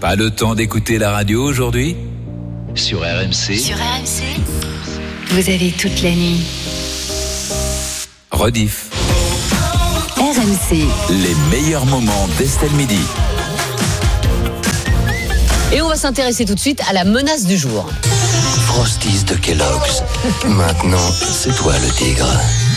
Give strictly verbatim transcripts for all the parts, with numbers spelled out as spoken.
Pas le temps d'écouter la radio aujourd'hui ? Sur R M C. Sur R M C, vous avez toute la nuit. Rediff. R M C. Les meilleurs moments d'Estelle Midi. Et on va s'intéresser tout de suite à la menace du jour. Frosties de Kellogg's. Maintenant, c'est toi le tigre.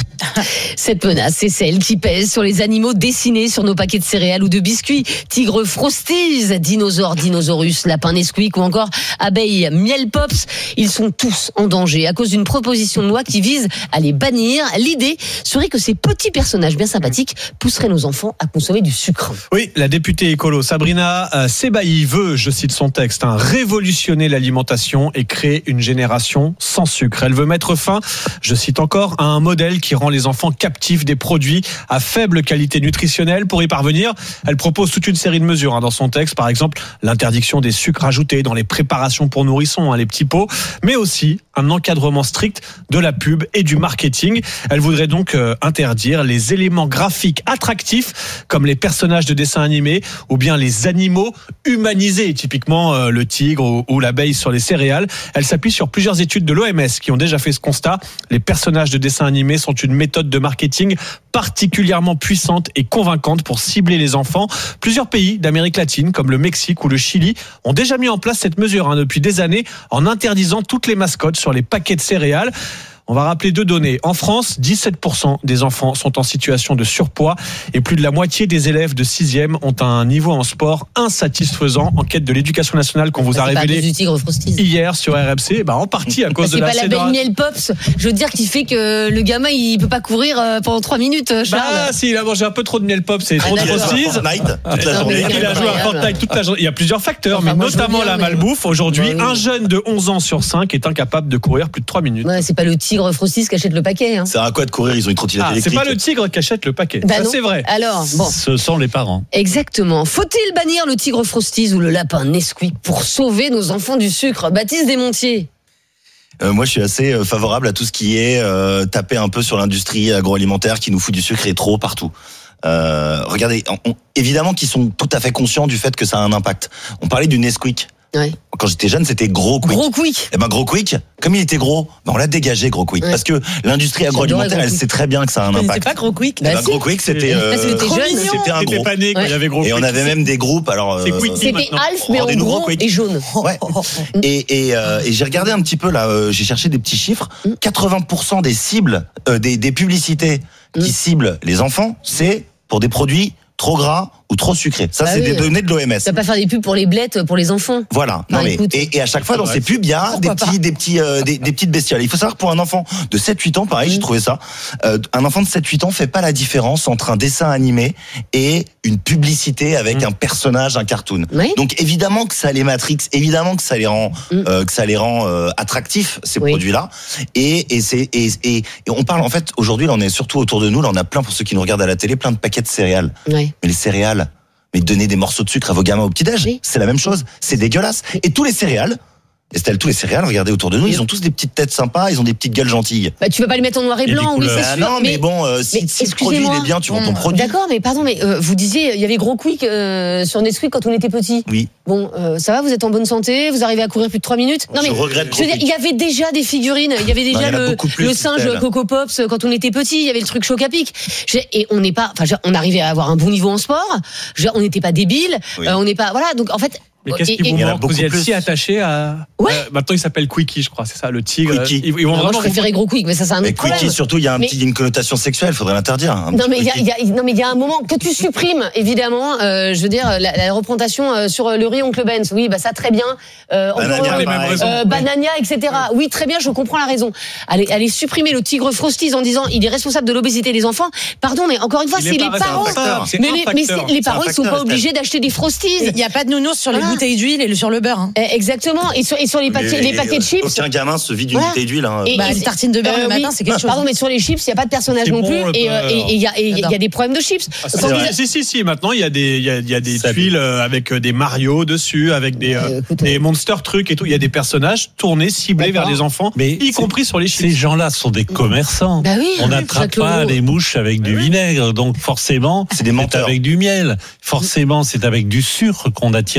Cette menace, c'est celle qui pèse sur les animaux dessinés sur nos paquets de céréales ou de biscuits. Tigre Frosties, dinosaures Dinosaurus, lapin Nesquik ou encore abeilles Miel Pops. Ils sont tous en danger à cause d'une proposition de loi qui vise à les bannir. L'idée serait que ces petits personnages bien sympathiques pousseraient nos enfants à consommer du sucre. Oui, la députée écolo Sabrina euh, Sebaï veut, je cite son texte, hein, révolutionner l'alimentation et créer une génération sans sucre. Elle veut mettre fin, je cite encore, à un modèle qui rend les enfants captifs des produits à faible qualité nutritionnelle. Pour y parvenir, elle propose toute une série de mesures hein, dans son texte. Par exemple, l'interdiction des sucres ajoutés dans les préparations pour nourrissons, hein, les petits pots, mais aussi un encadrement strict de la pub et du marketing. Elle voudrait donc euh, interdire les éléments graphiques attractifs comme les personnages de dessins animés ou bien les animaux humanisés, typiquement euh, le tigre ou, ou l'abeille sur les céréales. Elle s'appuie sur plusieurs études de l'O M S qui ont déjà fait ce constat. Les personnages de dessins animés sont une méthode de marketing particulièrement puissante et convaincante pour cibler les enfants. Plusieurs pays d'Amérique latine, comme le Mexique ou le Chili, ont déjà mis en place cette mesure hein, depuis des années en interdisant toutes les mascottes sur les paquets de céréales. On va rappeler deux données. En France, dix-sept pour cent des enfants sont en situation de surpoids et plus de la moitié des élèves de sixième ont un niveau en sport insatisfaisant. Enquête de l'éducation nationale qu'on vous a révélée hier sur R M C. Bah, en partie à cause c'est de la C'est pas la belle Miel Pops, je veux dire, qui fait que le gamin il peut pas courir pendant trois minutes, Charles. Bah si, il a mangé un peu trop de Miel Pops et trop de Frosties. Il a joué à Fortnite toute la journée. Il y a plusieurs facteurs, enfin, mais notamment la malbouffe. Aujourd'hui, ouais, oui. Un jeune de onze ans sur cinq est incapable de courir plus de trois minutes. Ouais, c'est pas le tigre Frosties qui achète le paquet. Hein. Ça sert à quoi de courir ? Ils ont une trottinette ah, électrique. C'est pas le tigre qui achète le paquet. Bah ça, non. c'est vrai. Alors, bon. Ce sont les parents. Exactement. Faut-il bannir le tigre Frosties ou le lapin Nesquik pour sauver nos enfants du sucre ? Baptiste Desmontiers. Euh, moi, je suis assez euh, favorable à tout ce qui est euh, taper un peu sur l'industrie agroalimentaire qui nous fout du sucre et trop partout. Euh, regardez, on, on, évidemment qu'ils sont tout à fait conscients du fait que ça a un impact. On parlait du Nesquik. Ouais. Quand j'étais jeune, c'était Gros Quick. Gros Quick. Et ben Gros Quick, comme il était gros, ben on l'a dégagé Gros Quick, ouais. Parce que l'industrie agroalimentaire, elle sait très bien que ça a un impact. C'est pas Gros Quick. Bah, bah, Gros Quick, c'était euh, ah, c'était, jeune. C'était un gros. Pas né quand ouais. il y avait Gros et Quick. on avait même des groupes. Alors c'est euh, c'était Alf, mais en gros Quick. Et jaune. Ouais. et et, euh, et j'ai regardé un petit peu là. Euh, j'ai cherché des petits chiffres. quatre-vingts pour cent des cibles, euh, des des publicités qui mm. ciblent les enfants, c'est pour des produits trop gras ou trop sucré. Ça, bah c'est oui, des données de l'O M S. Tu vas pas faire des pubs pour les blettes pour les enfants. Voilà. Non, mais, et, et à chaque fois, dans ces pubs, il y a des petits, des, petits, euh, des, des petites bestioles. Il faut savoir que pour un enfant de sept huit ans, pareil, mmh. j'ai trouvé ça, euh, un enfant de sept huit ans fait pas la différence entre un dessin animé et une publicité avec mmh. un personnage, un cartoon. Oui. Donc évidemment que ça les matrix, évidemment que ça les rend, mmh. euh, que ça les rend euh, attractifs, ces oui. produits-là. Et, et, c'est, et, et, et on parle, en fait, aujourd'hui, là, on est surtout autour de nous, là, on a plein, pour ceux qui nous regardent à la télé, plein de paquets de céréales. Oui. Mais les céréales, mais donner des morceaux de sucre à vos gamins au petit-déj, oui. c'est la même chose, c'est dégueulasse. Et tous les céréales, Estelle, tous les céréales, regardez autour de nous, oui. ils ont tous des petites têtes sympas, ils ont des petites gueules gentilles. Bah, tu vas pas les mettre en noir et blanc, oui, c'est ah sûr. Non, mais, mais bon, euh, si, si le produit il est bien, tu vends ton produit. D'accord, mais pardon, mais euh, vous disiez, il y avait Gros Quick euh, sur Nesquik quand on était petit. Oui. Bon, euh, ça va, vous êtes en bonne santé, vous arrivez à courir plus de trois minutes. Non, je mais regrette je veux dire, il y avait déjà des figurines, il y avait déjà non, le, plus, le singe Coco Pops quand on était petit, il y avait le truc Chocapic. Et on n'est pas, enfin, on arrivait à avoir un bon niveau en sport, on n'était pas débiles, oui. euh, on n'est pas, voilà, donc en fait. Mais qu'est-ce qu'ils vont voir ? Vous êtes si attaché à. Ouais. Euh, maintenant, il s'appelle Quickie, je crois, c'est ça, le tigre. Quickie. Ils, ils vont non, vraiment. Moi, je préférais Gros Quick, mais ça, c'est un autre problème. Quickie, surtout, il y a un mais... petit, une connotation sexuelle, faudrait l'interdire. Non, mais il y a, y a, non, mais il y a un moment que tu supprimes, évidemment. Euh, je veux dire, la, la représentation euh, sur le riz Oncle Ben's. Oui, bah ça, très bien. Euh, Banania, les mêmes raisons. Euh, Banania, et cetera. Oui, très bien, je comprends la raison. Allez, allez supprimer le tigre Frosties en disant, il est responsable de l'obésité des enfants. Pardon, mais encore une fois, c'est les parents. Mais les parents, ils sont pas obligés d'acheter des Frosties. Il n'y a pas de nounours sur les bouteilles d'huile et sur le beurre. Hein. Exactement. Et sur, et sur les paquets, les paquets de chips. Aucun gamin se vide d'une voilà. bouteille d'huile. Hein. Et, bah, une tartine de beurre euh, le matin, oui. c'est quelque chose. Pardon, mais sur les chips, il n'y a pas de personnage c'est non bon, plus. Et il y, y, y a des problèmes de chips. Ah, ils... Si, si, si. Maintenant, il y a des, il y a, y a des tuiles avec des Mario dessus, avec des, euh, écoute, des Monster Trucs et tout. Il y a des personnages tournés, ciblés D'accord. vers les enfants, mais y compris sur les chips. Ces gens-là sont des commerçants. Bah oui, on n'attrape pas les mouches avec du vinaigre. Donc forcément, c'est des menteurs. C'est avec du miel. Forcément, c'est avec du sucre qu'on attire les enfants.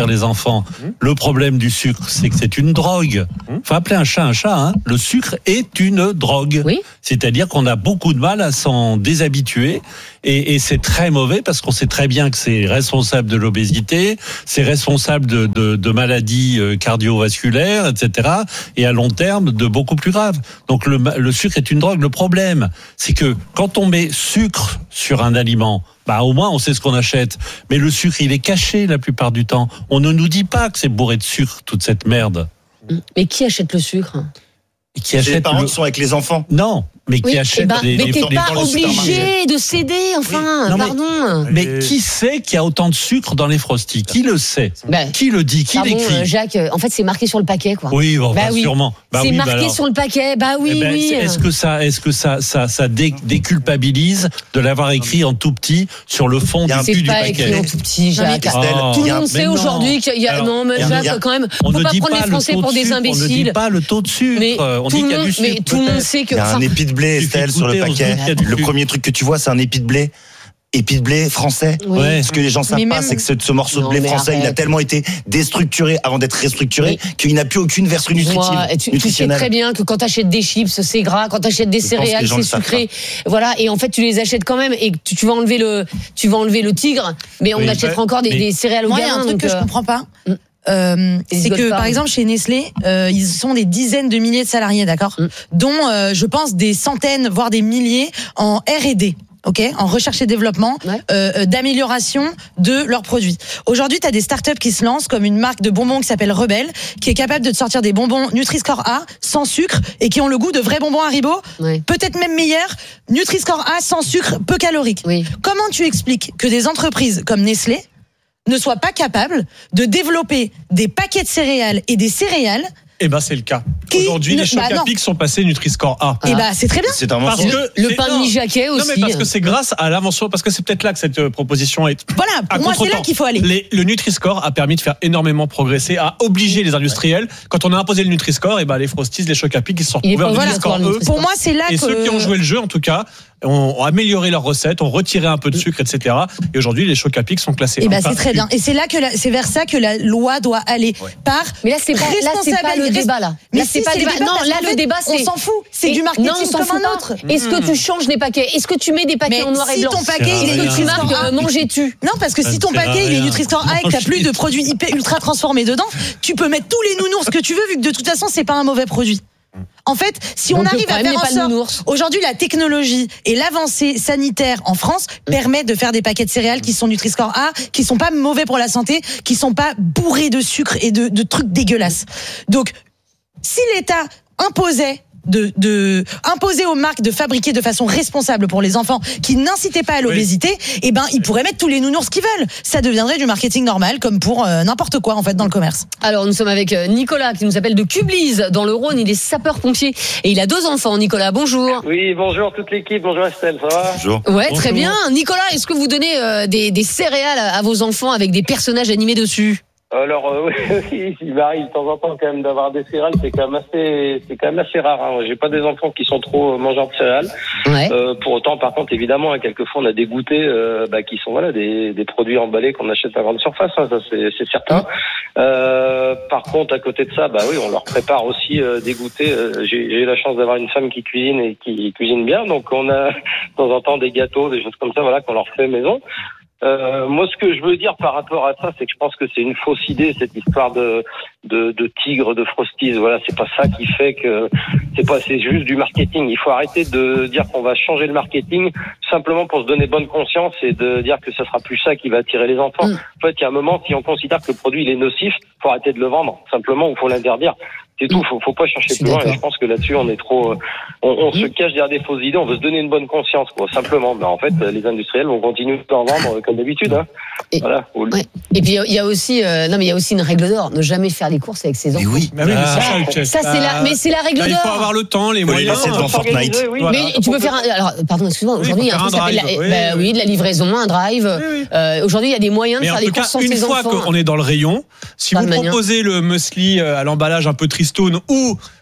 enfants. Mmh. Le problème du sucre, c'est que c'est une drogue. Mmh. Faut appeler un chat un chat. Hein. Le sucre est une drogue. Oui. C'est-à-dire qu'on a beaucoup de mal à s'en déshabituer. Et, et c'est très mauvais parce qu'on sait très bien que c'est responsable de l'obésité, c'est responsable de, de, de maladies cardiovasculaires, et cetera. Et à long terme, de beaucoup plus graves. Donc le, le sucre est une drogue. Le problème, c'est que quand on met sucre sur un aliment, bah au moins on sait ce qu'on achète. Mais le sucre, il est caché la plupart du temps. On ne nous dit pas que c'est bourré de sucre, toute cette merde. Mais qui achète le sucre ? Et qui achète les parents le... qui sont avec les enfants. Non, mais qui oui, achète eh ben, des, mais des, t'es des, pas des obligé de céder, enfin, oui. non, pardon. Mais, mais qui sait qu'il y a autant de sucre dans les Frosties ? Qui le sait ? Ben, Qui le dit ? Qui pardon, l'écrit ? Jacques, en fait, c'est marqué sur le paquet, quoi. Oui, bon, bah, bah, oui. sûrement. Bah, c'est oui, marqué bah alors... sur le paquet, bah oui, eh ben, oui. Est-ce que ça, est-ce que ça, ça, ça dé, déculpabilise de l'avoir écrit en tout petit sur le fond du c'est cul du pas paquet ? écrit en tout petit, Jacques. Oh. Tout le monde sait aujourd'hui qu'il y a. Alors, non, mais Jacques, a... quand même, on faut ne pas dit prendre pas les Français pour des sucre, imbéciles. On ne dit pas le taux de sucre. Mais on tout dit le qu'il y a monde, du sucre. mais tout le monde sait que. Il y a un épi de blé, Estelle, sur le paquet. Le premier truc que tu vois, c'est un épi de blé. Épi de blé français. Oui. Ouais. Ce que les gens savent mais pas, même... c'est que ce, ce morceau non, de blé français, arrête. il a tellement été déstructuré avant d'être restructuré mais... qu'il n'a plus aucune vertu nutritive. Moi, tu, tu sais très bien que quand tu achètes des chips, c'est gras. Quand tu achètes des Je céréales, c'est sucré. Voilà. Et en fait, tu les achètes quand même. Et tu, tu vas enlever le, tu vas enlever le tigre. Mais on oui, achètera encore des, mais... des céréales au Moi, gamin. il y a un truc donc, que euh... je comprends pas. Mm. Euh, c'est que par exemple chez Nestlé, euh, ils sont des dizaines de milliers de salariés, d'accord, mm. dont euh, je pense des centaines, voire des milliers en R et D. Ok, en recherche et développement, ouais. euh, d'amélioration de leurs produits. Aujourd'hui, tu as des startups qui se lancent, comme une marque de bonbons qui s'appelle Rebelle, qui est capable de te sortir des bonbons Nutri-Score A, sans sucre, et qui ont le goût de vrais bonbons Haribo, ouais. peut-être même meilleurs, Nutri-Score A, sans sucre, peu calorique. Oui. Comment tu expliques que des entreprises comme Nestlé ne soient pas capables de développer des paquets de céréales et des céréales? Eh ben c'est le cas. Qui Aujourd'hui, ne... les chocs bah, à pic sont passés Nutri-Score A. Et bah c'est très bien. C'est un parce que le pain de mi-jaquet aussi. Non mais parce que c'est grâce à l'invention, parce que c'est peut-être là que cette proposition est. Voilà, pour moi c'est là qu'il faut aller. Les, le Nutri-Score a permis de faire énormément progresser, a obligé les industriels. Ouais. Quand on a imposé le Nutri-Score, et ben les Frosties, les chocs à pic, ils se sont retrouvés en voilà, Nutri-Score E. Pour moi c'est là et que. Et ceux qui ont joué le jeu, en tout cas, ont amélioré leurs recettes, ont retiré un peu de sucre, et cetera. Et aujourd'hui, les chocs à pic sont classés. Et ben enfin, c'est très bien. Et c'est là que la, c'est vers ça que la loi doit aller. Ouais. Par. Mais là c'est pas, là c'est pas le débat là. Mais là, c'est si, pas le débat. Non, là le débat c'est. On s'en fout. C'est du marketing non, comme un autre. Est-ce que tu changes les paquets? Est-ce que tu mets des paquets en noir et blanc? Si ton paquet il est Est-ce que tu marques manges-tu? Non, parce que si ton paquet il est Nutri-Score A et que t'as plus de produits hyper ultra transformés dedans, tu peux mettre tous les nounours que tu veux vu que de toute façon c'est pas un mauvais produit. En fait, si donc on arrive à faire en sorte, aujourd'hui la technologie et l'avancée sanitaire en France mmh. permettent de faire des paquets de céréales qui sont Nutri-Score A, qui sont pas mauvais pour la santé, qui sont pas bourrés de sucre et de, de trucs dégueulasses. Donc, si l'État imposait De, de imposer aux marques de fabriquer de façon responsable pour les enfants qui n'incitaient pas à l'obésité, oui. et ben ils pourraient mettre tous les nounours qu'ils veulent. Ça deviendrait du marketing normal, comme pour euh, n'importe quoi en fait dans le commerce. Alors nous sommes avec Nicolas qui nous appelle de Cublise dans le Rhône. Il est sapeur-pompier et il a deux enfants. Nicolas, bonjour. Oui, bonjour toute l'équipe. Bonjour Estelle, ça va? Bonjour. Ouais, bonjour. Très bien. Nicolas, est-ce que vous donnez euh, des, des céréales à vos enfants avec des personnages animés dessus? Alors euh, oui, il m'arrive de temps en temps quand même d'avoir des céréales, c'est quand même assez, c'est quand même assez rare. Hein. J'ai pas des enfants qui sont trop mangeurs de céréales. Ouais. Euh, pour autant, par contre, évidemment, hein, quelquefois on a des goûters euh, bah, qui sont voilà des, des produits emballés qu'on achète à grande surface, hein, ça c'est, c'est certain. Mmh. Euh, par contre, à côté de ça, bah oui, on leur prépare aussi euh, des goûters. Euh, j'ai, j'ai eu la chance d'avoir une femme qui cuisine et qui cuisine bien, donc on a de temps en temps des gâteaux, des choses comme ça, voilà, qu'on leur fait maison. Euh, moi, ce que je veux dire par rapport à ça, c'est que je pense que c'est une fausse idée, cette histoire de de, de tigre, de frosties. Voilà, c'est pas ça qui fait que c'est pas, c'est juste du marketing. Il faut arrêter de dire qu'on va changer le marketing simplement pour se donner bonne conscience et de dire que ça sera plus ça qui va attirer les enfants. Mmh. En fait, il y a un moment, si on considère que le produit il est nocif, faut arrêter de le vendre simplement ou faut l'interdire. C'est tout, faut, faut pas chercher plus loin. Et je pense que là-dessus, on est trop, on, on mmh. se cache derrière des fausses idées. On veut se donner une bonne conscience, quoi, simplement. Mais en fait, les industriels vont continuer d'en vendre comme d'habitude. Hein. Et, voilà. Ouais. Et puis il y a aussi, euh, non mais il y a aussi une règle d'or, ne jamais faire les courses avec ses enfants. Mais oui, mais oui, mais ça, ça, ça c'est la, mais c'est la règle là, d'or. Il faut avoir le temps, les moyens. C'est devant Fortnite. Oui. Mais voilà. Tu peux faire, un, alors pardon, excuse-moi. Aujourd'hui, oui, il y a un truc qui s'appelle, la, oui, bah, oui, de la livraison, un drive. Oui, oui. Euh, aujourd'hui, il y a des moyens mais de faire des courses sans ses enfants. Une fois qu'on est dans le rayon, si vous proposez le muesli à l'emballage un peu tristoun ou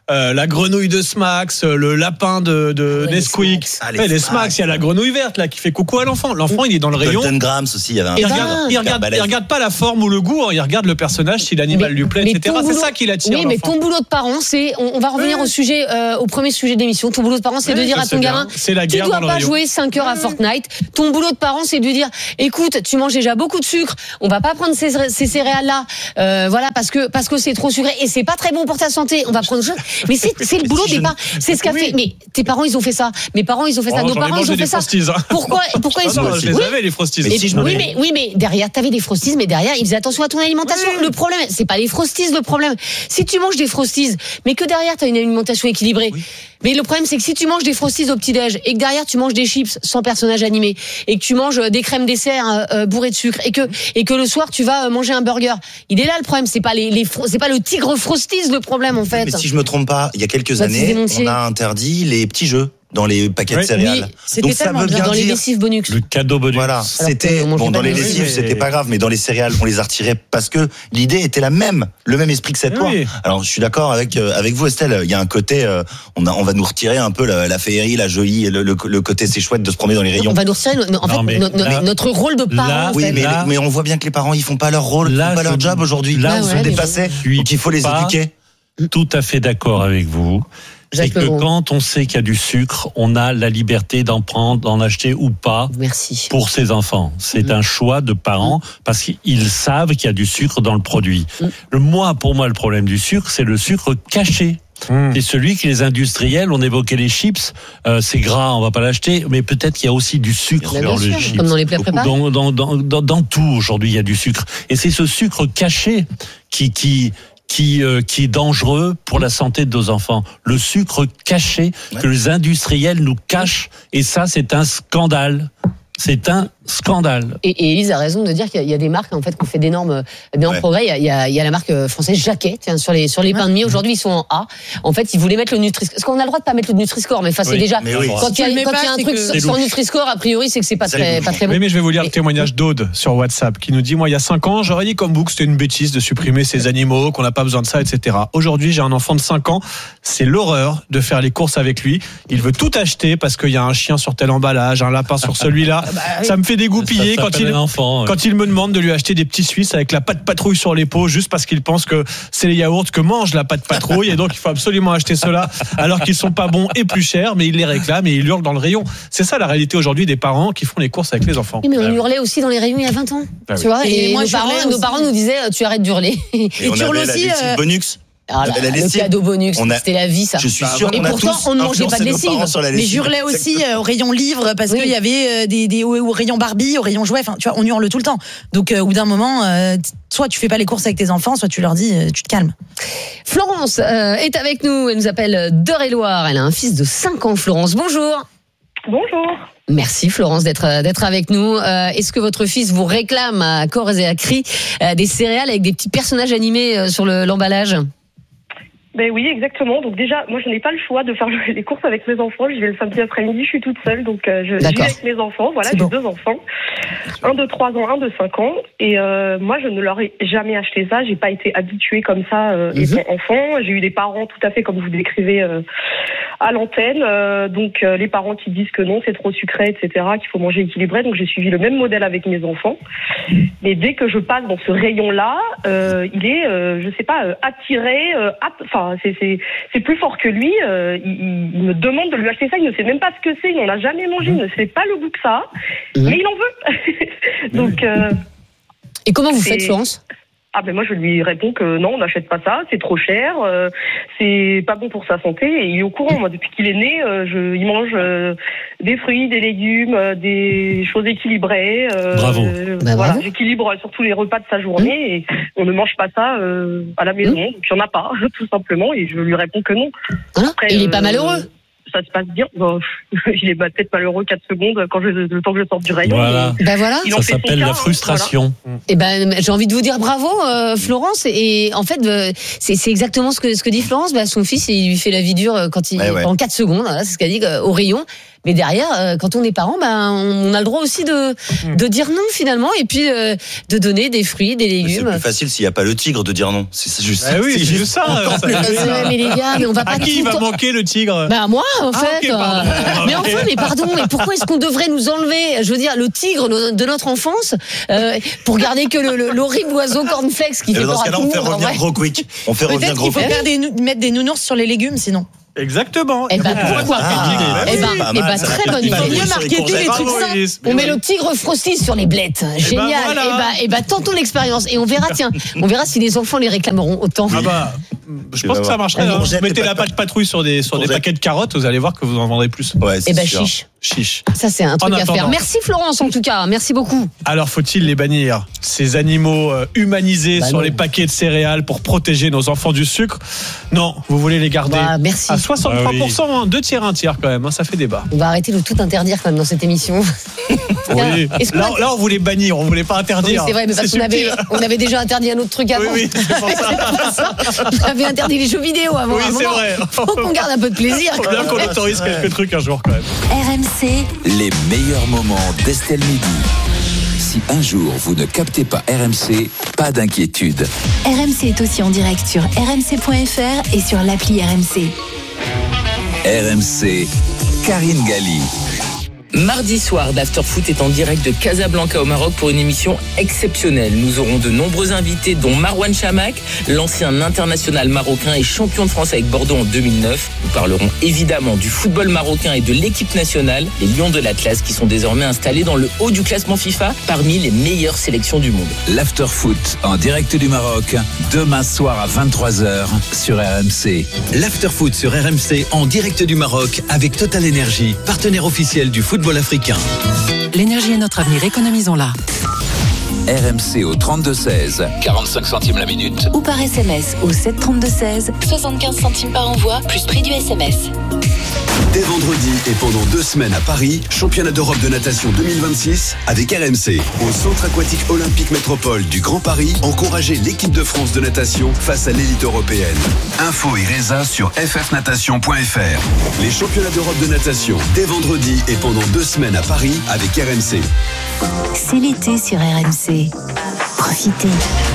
euh, la grenouille de Smax, le lapin de, de Ouais, Nesquik. les Smacks. Ah, les Ouais, les Smacks. Smax, il y a la grenouille verte là qui fait coucou à l'enfant. L'enfant, il est dans le rayon. Golden Grams aussi, il y avait un. Il ben, regarde, il, regarde, balèze. il regarde pas la forme ou le goût, hein, il regarde le personnage, si l'animal lui plaît, mais et cetera. ton C'est boulot- ça qui l'attire. Oui, mais l'enfant. ton boulot de parent, c'est, on, on va revenir Oui. au sujet, euh, au premier sujet d'émission. Ton boulot de parent, c'est Oui, de dire je à sais ton bien. gamin, C'est la tu guerre dois dans le pas rayon. jouer cinq heures à Fortnite. Ton boulot de parent, c'est de lui dire, écoute, tu manges déjà beaucoup de sucre, on va pas prendre ces, ces céréales-là, euh, voilà, parce que, parce que c'est trop sucré et c'est pas très bon pour ta santé. On va prendre autre chose. Mais c'est, c'est le boulot si des je parents. C'est ce qu'a Oui. fait. Mais tes parents, ils ont fait ça. Mes parents, ils ont fait ça. Oh, Nos j'en ai parents, ils mangé ont des fait ça. Frosties, hein. Pourquoi, pourquoi Ah ils non, ont je les Oui. avais, les Frosties. Mais si je me Oui, mets- mais, oui, mais derrière, t'avais des Frosties, mais derrière, ils faisaient attention à ton alimentation. Oui. Le problème, c'est pas les Frosties, le problème. Si tu manges des Frosties, mais que derrière, t'as une alimentation équilibrée. Mais le problème, c'est que si tu manges des Frosties au petit-déj, et que derrière, tu manges des chips sans personnage animé, et que tu manges euh, des crèmes dessert euh, euh, bourrées de sucre, et que, et que le soir, tu vas euh, manger un burger. Il est là, le problème. C'est pas les, les, fro- c'est pas le tigre Frosties, le problème, en fait. Mais si je me trompe pas, il y a quelques Baptiste années, Desmontiers. on a interdit les petits jeux dans les paquets Ouais. de céréales. Oui, c'était Donc ça tellement veut bien. bien Dans les dire. lessives bonus. Le cadeau bonus. Voilà, c'était qu'on mangeait bon pas dans les de lessives, mais- c'était pas grave, mais dans les céréales, on les a retirés parce que l'idée était la même, le même esprit que cette loi. Oui. Alors je suis d'accord avec euh, avec vous, Estelle. Il y a un côté, euh, on a, on va nous retirer un peu la, la féerie, la jolie, le, le, le côté c'est chouette de se promener dans les rayons. On va nous retirer, no- no- en Non, fait, mais no- no- là- mais notre rôle de parent, là- en Oui, fait. mais, là- mais on voit bien que les parents ils font pas leur rôle, ils Là, font pas je- leur job aujourd'hui. là, Ils je sont ne dépassés, suis donc il faut les pas- éduquer. Tout à fait d'accord avec vous. C'est Jacques que Leroux. quand on sait qu'il y a du sucre, on a la liberté d'en prendre, d'en acheter ou pas Merci. pour ses enfants. C'est un choix de parents parce qu'ils savent qu'il y a du sucre dans le produit. Mm. Le moi, pour moi, le problème du sucre, c'est le sucre caché. Mmh. C'est celui que les industriels, on évoquait les chips, euh, c'est gras, on va pas l'acheter, mais peut-être qu'il y a aussi du sucre Bien dans sûr, le chips. comme dans les plats préparés. Dans, dans, dans, dans, dans tout aujourd'hui, il y a du sucre. Et c'est ce sucre caché qui, qui, qui, euh, qui est dangereux pour la santé de nos enfants. Le sucre caché Ouais. que les industriels nous cachent. Et ça, c'est un scandale. C'est un scandale. Et, et Élise a raison de dire qu'il y a- il y a des marques en fait qui ont fait d'énormes d'énormes Ouais. progrès. Il y, a, il, y a, il y a la marque française Jacquet, tiens, sur les sur les pains de mie. Aujourd'hui, ils sont en A. En fait, ils voulaient mettre le Nutri. Est-ce qu'on a le droit de pas mettre le Nutri-Score? Mais enfin, c'est Oui, déjà mais oui. quand il y a, Si tu le mets quand pas, il y a un c'est truc que- sur, C'est sur louche. Nutri-Score, a priori, c'est que c'est pas C'est très louche. pas très bon. Oui, mais je vais vous lire Mais- le témoignage d'Aude sur WhatsApp qui nous dit, moi, il y a cinq ans, j'aurais dit comme vous que c'était une bêtise de supprimer ces animaux, qu'on n'a pas besoin de ça, et cetera. Aujourd'hui, j'ai un enfant de cinq ans, c'est l'horreur de faire les courses avec lui. Il veut tout acheter parce qu'il y a un chien sur tel emballage, un lapin sur celui-là. Ça me fait dégoupiller Ça quand s'appelle il, un enfant. quand il me demande de lui acheter des petits Suisses avec la pâte patrouille sur les peaux, juste parce qu'il pense que c'est les yaourts que mange la pâte patrouille, et donc il faut absolument acheter cela, alors qu'ils sont pas bons et plus chers, mais il les réclame et il hurle dans le rayon. C'est ça la réalité aujourd'hui des parents qui font les courses avec les enfants. Oui, mais on hurlait aussi dans les rayons il y a vingt ans. Ah oui. Tu vois, Et et, moi, nos, je parents, hurlais nos aussi. parents nous disaient euh, tu arrêtes d'hurler. Et, Et on tu avait hurles la aussi, lessive euh, bonus. Ah, La- la le lessive. cadeau bonus, On a- c'était la vie, ça. Je suis Bah, sûr et qu'on a pourtant, tous on ne mangeait pas de influencé nos parents lessive. sur la Mais lessive. j'hurlais aussi euh, au rayon livre parce Oui. qu'il y avait euh, des, des au, au rayon Barbie, au rayon jouets. Enfin, tu vois, on hurle tout le temps. Donc, euh, au bout d'un moment, euh, t- soit tu fais pas les courses avec tes enfants, soit tu leur dis, euh, tu te calmes. Florence euh, est avec nous. Elle nous appelle d'Eure-et-Loire. Elle a un fils de cinq ans. Florence, bonjour. Bonjour. Merci Florence d'être euh, d'être avec nous. Euh, Est-ce que votre fils vous réclame à corps et à cri euh, des céréales avec des petits personnages animés euh, sur le- l'emballage? Ben oui, exactement. Donc déjà, moi, je n'ai pas le choix de faire les courses avec mes enfants. J'y vais le samedi après-midi, je suis toute seule, donc euh, je j'y vais D'accord. avec mes enfants. Voilà, C'est j'ai bon. deux enfants, un de trois ans, un de cinq ans. Et euh, moi, je ne leur ai jamais acheté ça. J'ai pas été habituée comme ça euh, Mhm. étant enfant. J'ai eu des parents tout à fait comme vous décrivez euh, à l'antenne. Euh, donc euh, les parents qui disent que non, c'est trop sucré, et cetera, qu'il faut manger équilibré. Donc j'ai suivi le même modèle avec mes enfants. Mais dès que je passe dans ce rayon-là, euh, il est, euh, je sais pas, euh, attiré, euh, app- enfin c'est c'est c'est plus fort que lui. Euh, il, il- il me demande de lui acheter ça. Il ne sait même pas ce que c'est. Il n'en a jamais mangé. Il ne sait pas le goût que ça. Mhm. Mais il en veut. Donc euh, Et comment vous C'est- faites Florence? ah ben moi je lui réponds que non, on n'achète pas ça, c'est trop cher, euh, c'est pas bon pour sa santé. Et il est au courant. Moi depuis qu'il est né, euh, je, il mange euh, des fruits, des légumes, euh, des choses équilibrées. euh, Bravo. euh, Bah, voilà, bravo. j'équilibre surtout les repas de sa journée et on ne mange pas ça euh, à la maison. Donc il y en a pas, tout simplement. Et je lui réponds que non. Hein Après, Il est pas euh, malheureux. Ça se passe bien. Bon, il est bah, peut-être malheureux quatre secondes quand je, le temps que je sorte du rayon. Voilà. mais Ben voilà. il en Ça fait son s'appelle cas, la hein, frustration. Eh ben, j'ai envie de vous dire bravo, euh, Florence. Et en fait, euh, c'est c'est exactement ce que ce que dit Florence. Bah, son fils, il lui fait la vie dure euh, quand il Ouais, ouais. pendant quatre secondes. Voilà, c'est ce qu'elle dit euh, au rayon. mais derrière, euh, quand on est parent, ben on a le droit aussi de mmh. de dire non finalement, et puis euh, de donner des fruits, des légumes. Mais c'est plus facile s'il n'y a pas le tigre de dire non. C'est juste ça. Eh oui, c'est juste ça. ça, ça ouais, mais les gars, mais on va pas. À qui il va manquer le tigre? Bah moi, en ah, fait. Okay, euh... mais enfin, mais pardon, mais pourquoi est-ce qu'on devrait nous enlever, je veux dire, le tigre de notre enfance euh, pour garder que le, le, l'horrible oiseau cornflakes qui et fait peur à tout le monde? Dans ce cas-là, on fait revenir Gros Quick. On fait revenir Gros Quick. Peut-être qu'il faut des, mettre des nounours sur les légumes, sinon. Exactement. Eh ben, pourquoi pas? Eh ben, eh ben, très bonne idée. Il faut mieux marketer les trucs sains. On met le tigre frosty sur les blettes. Génial. Eh ben, eh ben, tentons l'expérience et on verra, tiens, on verra si les enfants les réclameront autant. Ah bah, je pense que ça marcherait. Hein. Mettez la pâte patrouille sur des, sur des paquets de carottes, vous allez voir que vous en vendrez plus. Ouais, eh ben, chiche. Chiche. Ça, c'est un truc à faire. Merci Florence, en tout cas. Merci beaucoup. Alors, faut-il les bannir, ces animaux humanisés bah sur non. les paquets de céréales pour protéger nos enfants du sucre? Non, vous voulez les garder bah, merci. à soixante-trois pour cent, ah oui. hein, deux tiers, un tiers quand même, hein, ça fait débat. On va arrêter de tout interdire quand même dans cette émission. Oui. Là, là, on voulait bannir, on voulait pas interdire. Oui, c'est vrai, mais parce qu'on avait, on avait déjà interdit un autre truc avant. Oui, oui, c'est pour ça. ça. On avait interdit les jeux vidéo avant. Oui, c'est moment. Vrai. Faut qu'on garde un peu de plaisir. Faut bien qu'on autorise ouais. quelques trucs un jour quand même. R M C. Les meilleurs moments d'Estelle Midi. Si un jour vous ne captez pas R M C, pas d'inquiétude. R M C est aussi en direct sur r m c point f r et sur l'appli R M C. R M C, Karine Galli. Mardi soir, l'Afterfoot est en direct de Casablanca au Maroc pour une émission exceptionnelle. Nous aurons de nombreux invités, dont Marouane Chamakh, l'ancien international marocain et champion de France avec Bordeaux en deux mille neuf. Nous parlerons évidemment du football marocain et de l'équipe nationale, les Lions de l'Atlas, qui sont désormais installés dans le haut du classement FIFA parmi les meilleures sélections du monde. L'Afterfoot en direct du Maroc, demain soir à vingt-trois heures sur R M C. L'Afterfoot sur R M C en direct du Maroc avec Total Energy, partenaire officiel du football africain. L'énergie est notre avenir, économisons-la. R M C au trente-deux seize, quarante-cinq centimes la minute. Ou par S M S au sept trente-deux seize, soixante-quinze centimes par envoi, plus prix du S M S. Dès vendredi et pendant deux semaines à Paris, championnat d'Europe de natation deux mille vingt-six avec R M C. Au Centre aquatique olympique métropole du Grand Paris, encouragez l'équipe de France de natation face à l'élite européenne. Info et résa sur f f natation point f r. Les championnats d'Europe de natation dès vendredi et pendant deux semaines à Paris avec R M C. C'est l'été sur R M C. Profitez.